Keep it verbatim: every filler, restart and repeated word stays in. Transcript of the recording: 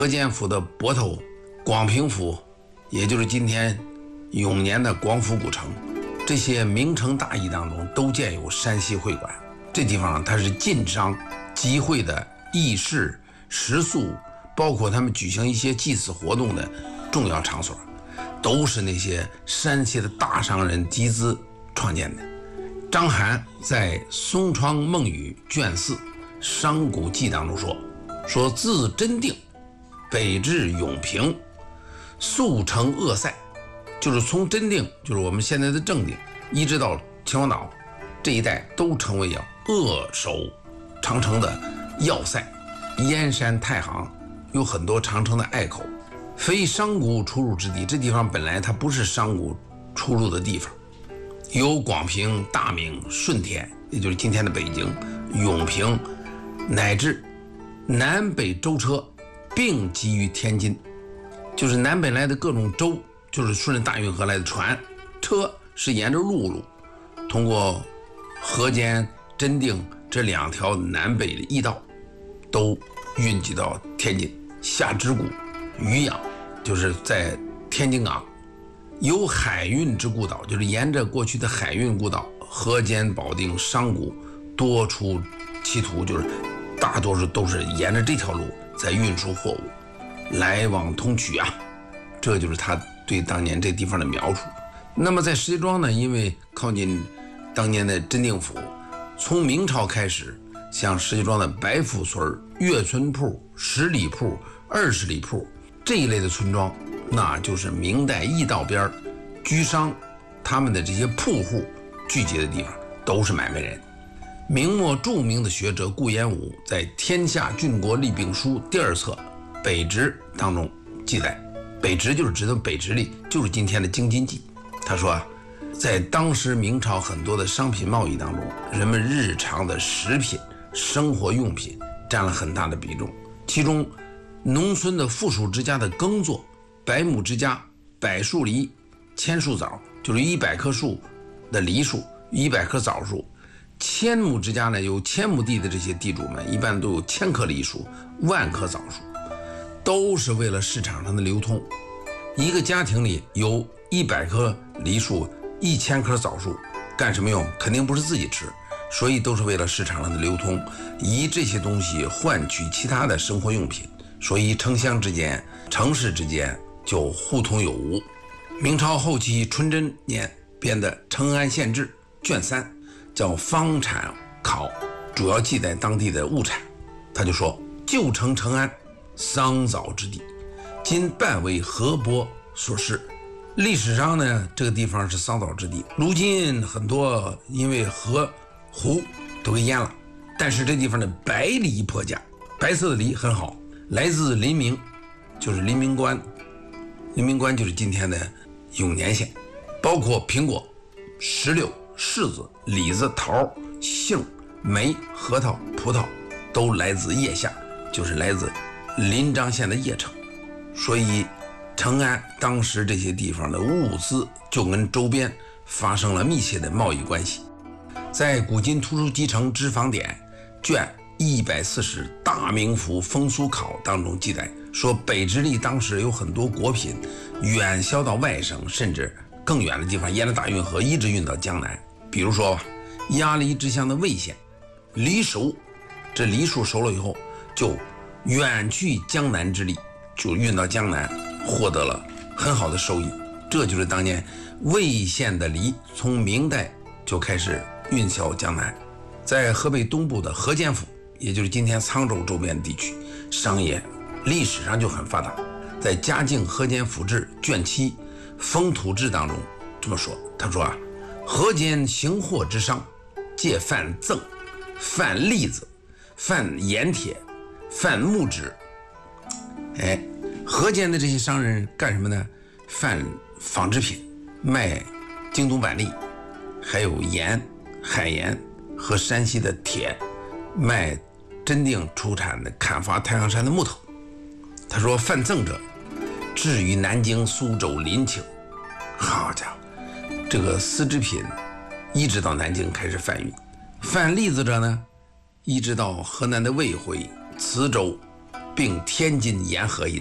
河间府的泊头，广平府，也就是今天永年的广府古城，这些名城大邑当中都建有山西会馆。这地方它是晋商集会的议事、食宿，包括他们举行一些祭祀活动的重要场所，都是那些山西的大商人集资创建的。张邯在《松窗梦语》卷四《商贾记》当中说：“说自真定北至永平，速成鄂塞，就是从真定，就是我们现在的正定，一直到秦皇岛这一带，都成为要扼守长城的要塞。燕山太行有很多长城的隘口，非商贾出入之地。这地方本来它不是商贾出入的地方。有广平、大名、顺天，也就是今天的北京、永平，乃至南北舟车并集于天津，就是南北来的各种舟，就是顺着大运河来的船，车是沿着陆路，通过河间、真定这两条南北的驿道，都运集到天津。下支谷、渔阳，就是在天津港。有海运之故岛，就是沿着过去的海运故道，河间、保定、商贾多出歧途，就是大多数都是沿着这条路在运输货物，来往通衢啊。这就是他对当年这地方的描述。那么在石家庄呢，因为靠近当年的真定府，从明朝开始，像石家庄的白府村、岳村铺、十里铺、二十里铺这一类的村庄，那就是明代驿道边居商他们的这些铺户聚集的地方，都是买卖人。明末著名的学者顾炎武在《天下郡国利病书》第二册北直当中记载，北直就是指的北直隶，就是今天的京津冀。他说啊，在当时明朝很多的商品贸易当中，人们日常的食品、生活用品占了很大的比重，其中农村的附属之家的耕作，百亩之家百树梨，千树枣，就是一百棵树的梨树，一百棵枣树。千亩之家呢，有千亩地的这些地主们，一般都有千棵梨树，万棵枣树，都是为了市场上的流通。一个家庭里有一百棵梨树，一千棵枣树，干什么用？肯定不是自己吃，所以都是为了市场上的流通，以这些东西换取其他的生活用品。所以城乡之间、城市之间就互通有无。明朝后期淳真年编的《成安县志》卷三叫方产考，主要记载当地的物产。他就说，旧城成安，桑枣之地，今半为河泊所施。历史上呢，这个地方是桑枣之地，如今很多因为河湖都给淹了，但是这地方的白梨颇佳，白色的梨很好，来自临明，就是临明关，临明关就是今天的永年县，包括苹果、石榴、柿子、李子、桃、杏、梅、核桃、葡萄，都来自叶下，就是来自临漳县的叶城。所以成安当时这些地方的物资就跟周边发生了密切的贸易关系。在古今图书集成之访典卷一百四十大名府风俗考当中记载说，北直隶当时有很多果品远销到外省，甚至更远的地方，沿着大运河一直运到江南。比如说鸭梨之乡的魏县，梨熟，这梨树熟了以后就远去江南之地，就运到江南，获得了很好的收益。这就是当年魏县的梨从明代就开始运销江南。在河北东部的河间府，也就是今天沧州周边地区，商业历史上就很发达。在《嘉靖河间府志》卷七风土志当中这么说，他说啊，河间行货之商，借贩赠、贩栗子、贩盐铁、贩木纸。哎，河间的这些商人干什么呢？贩纺织品，卖京东板栗，还有盐、海盐和山西的铁，卖真定出产的砍伐太行山的木头。他说，贩赠者至于南京、苏州、临清，好家伙，这个丝织品一直到南京开始贩运。贩栗子者呢，一直到河南的卫辉、磁州、 并天津沿河一带。